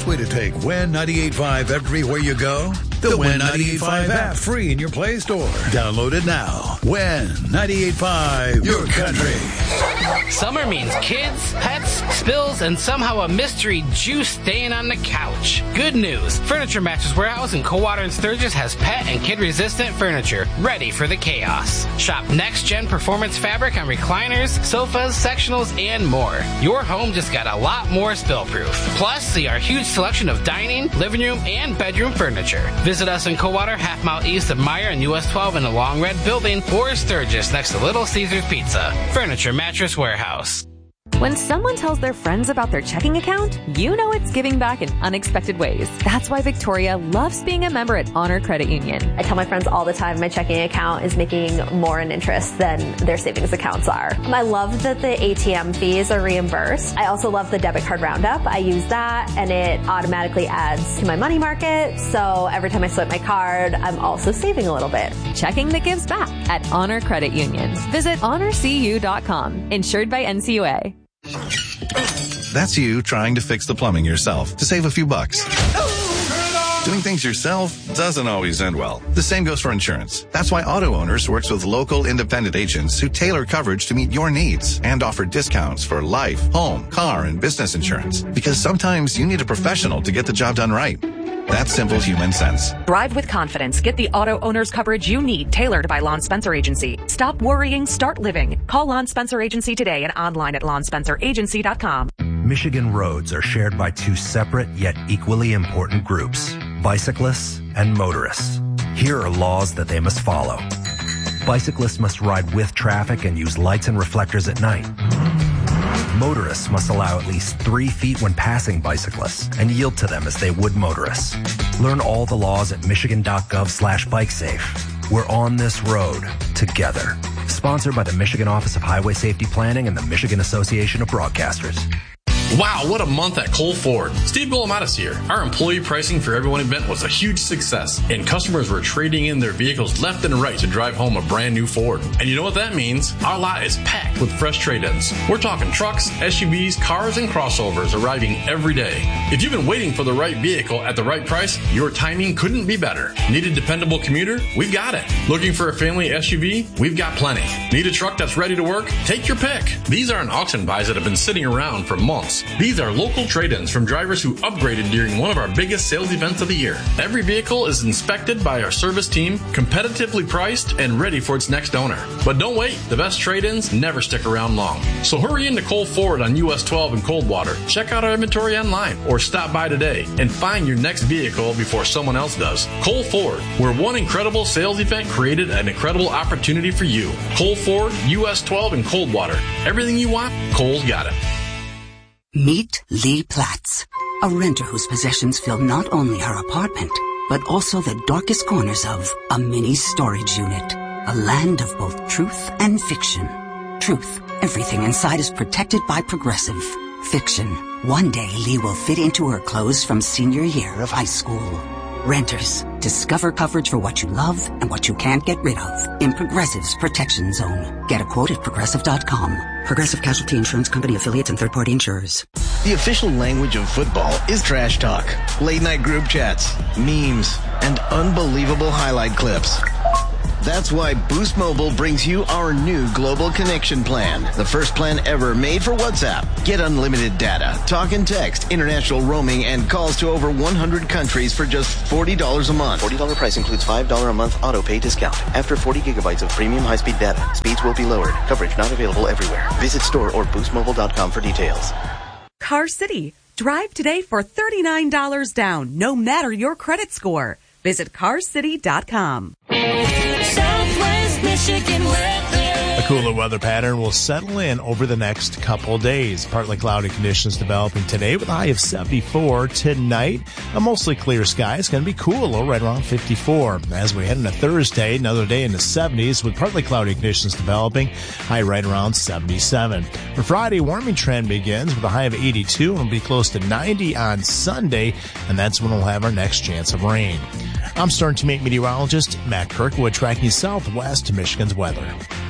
way to take Win 98.5 everywhere you go? The Win 98.5 app, free in your Play Store. Download it now. Win 98.5, your country. Summer means kids, pets, spills, and somehow a mystery juice stain on the couch. Good news. Furniture Mattress Warehouse in Coldwater and Sturgis has pet and kid-resistant furniture ready for the chaos. Shop next-gen performance fabric on recliners, sofas, sectionals, and more. Your home just got a lot more spill-proof. Plus, see our huge selection of dining, living room, and bedroom furniture. Visit us in Coldwater, half mile east of Meyer and US 12 in the Long Red Building, or Sturgis next to Little Caesars Pizza. Furniture Mattress Warehouse. When someone tells their friends about their checking account, you know it's giving back in unexpected ways. That's why Victoria loves being a member at Honor Credit Union. I tell my friends all the time my checking account is making more in interest than their savings accounts are. I love that the ATM fees are reimbursed. I also love the debit card roundup. I use that and it automatically adds to my money market. So every time I swipe my card, I'm also saving a little bit. Checking that gives back at Honor Credit Union. Visit honorcu.com. Insured by NCUA. That's you trying to fix the plumbing yourself to save a few bucks. Doing things yourself doesn't always end well. The same goes for insurance. That's why Auto Owners works with local independent agents who tailor coverage to meet your needs and offer discounts for life, home, car, and business insurance. Because sometimes you need a professional to get the job done right. That's simple human sense. Drive with confidence. Get the Auto Owners coverage you need, tailored by Lon Spencer Agency. Stop worrying, start living. Call Lon Spencer Agency today and online at lonspenceragency.com. Michigan roads are shared by two separate yet equally important groups, bicyclists and motorists. Here are laws that they must follow. Bicyclists must ride with traffic and use lights and reflectors at night. Motorists must allow at least 3 feet when passing bicyclists and yield to them as they would motorists. Learn all the laws at michigan.gov/bikesafe. We're on this road together. Sponsored by the Michigan Office of Highway Safety Planning and the Michigan Association of Broadcasters. Wow, what a month at Cole Ford. Steve Golomatis here. Our employee pricing for everyone event was a huge success, and customers were trading in their vehicles left and right to drive home a brand new Ford. And you know what that means? Our lot is packed with fresh trade-ins. We're talking trucks, SUVs, cars, and crossovers arriving every day. If you've been waiting for the right vehicle at the right price, your timing couldn't be better. Need a dependable commuter? We've got it. Looking for a family SUV? We've got plenty. Need a truck that's ready to work? Take your pick. These aren't auction buys that have been sitting around for months. These are local trade-ins from drivers who upgraded during one of our biggest sales events of the year. Every vehicle is inspected by our service team, competitively priced, and ready for its next owner. But don't wait. The best trade-ins never stick around long. So hurry into Cole Ford on US 12 in Coldwater. Check out our inventory online or stop by today and find your next vehicle before someone else does. Cole Ford, where one incredible sales event created an incredible opportunity for you. Cole Ford, US 12 in Coldwater. Everything you want, Cole's got it. Meet Lee Platts, a renter whose possessions fill not only her apartment, but also the darkest corners of a mini storage unit. A land of both truth and fiction. Truth, everything inside is protected by Progressive. Fiction, one day Lee will fit into her clothes from senior year of high school. Renters, discover coverage for what you love and what you can't get rid of in Progressive's Protection Zone. Get a quote at Progressive.com. Progressive Casualty Insurance Company, affiliates, and third-party insurers. The official language of football is trash talk, late-night group chats, memes, and unbelievable highlight clips. That's why Boost Mobile brings you our new Global Connection plan, the first plan ever made for WhatsApp. Get unlimited data, talk and text, international roaming, and calls to over 100 countries for just $40 a month. $40 price includes $5 a month auto pay discount. After 40 gigabytes of premium high-speed data, speeds will be lowered. Coverage not available everywhere. Visit store or boostmobile.com for details. Car City. Drive today for $39 down, no matter your credit score. Visit carcity.com. Southwest Michigan weather. A cooler weather pattern will settle in over the next couple days. Partly cloudy conditions developing today with a high of 74. Tonight, a mostly clear sky. It's going to be cool, right around 54. As we head into Thursday, another day in the 70s with partly cloudy conditions developing. High right around 77. For Friday, warming trend begins with a high of 82 and will be close to 90 on Sunday, and that's when we'll have our next chance of rain. I'm Stern Teammate meteorologist Matt Kirkwood tracking Southwest Michigan's weather.